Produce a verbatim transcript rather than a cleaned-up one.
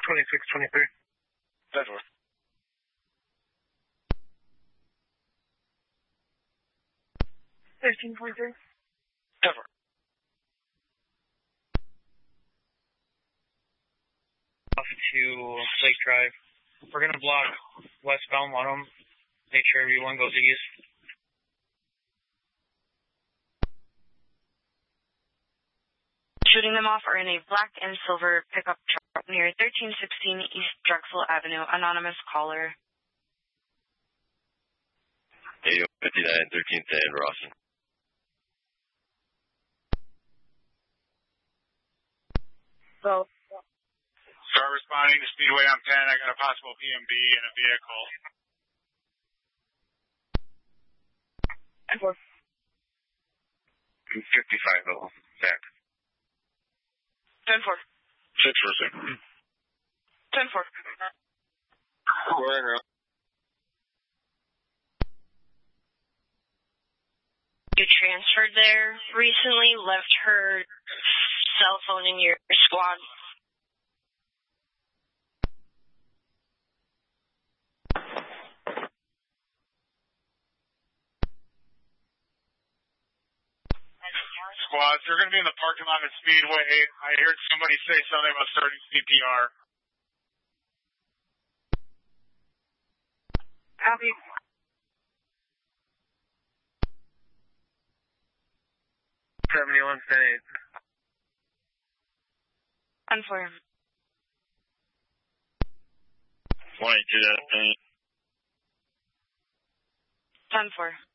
twenty-six twenty-three. ten four. thirteen forty-three. ten four. Off to Lake Drive. We're going to block westbound one of them. Make sure everyone goes east. Shooting them off are in a black and silver pickup truck near thirteen sixteen East Drexel Avenue. Anonymous caller. A O fifty-nine, thirteenth and Rawson. Well, Start responding to Speedway on ten. I got a possible P M B in a vehicle. ten four. fifty-five oh, back. ten four. six four six. ten four. We're in route. You transferred there recently, left her cell phone in your squad. Squads, they're going to be in the parking lot at Speedway. I heard somebody say something about starting C P R. Copy. seventy-one ten eight. ten four. twenty-two, that's eight. ten four.